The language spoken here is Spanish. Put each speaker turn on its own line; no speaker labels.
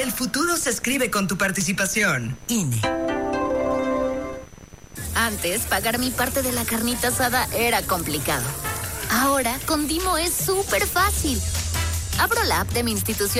El futuro se escribe con tu participación. INE.
Antes, pagar mi parte de la carnita asada era complicado. Ahora, con Dimo es súper fácil. Abro la app de mi institución